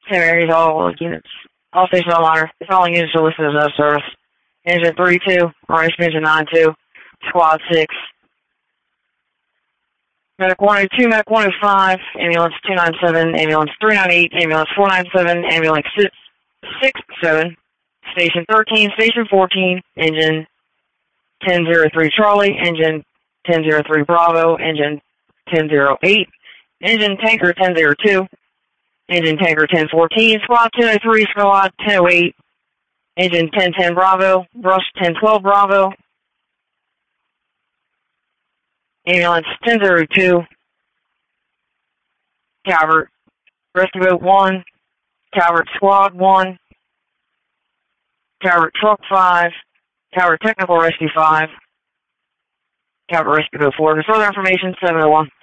Same areas, all units. All stations on line. The following units are listed as out of service. Engine 32, Orange Engine 92, Squad 6. Medic 102, Medic 105, Ambulance 297, Ambulance 398, Ambulance 497, Ambulance 667, Station 13, Station 14, Engine 1003 Charlie, Engine 1003 Bravo, Engine 1008, Engine Tanker 1002, Engine Tanker 1014, Squad 1003, Squad 1008, Engine 1010 Bravo, Rush 1012 Bravo, Ambulance 1002, Calvert Rescue Boat 1, Calvert Squad 1, Calvert Truck 5, Calvert Technical Rescue 5, Calvert Rescue Boat 4. For further information, 701.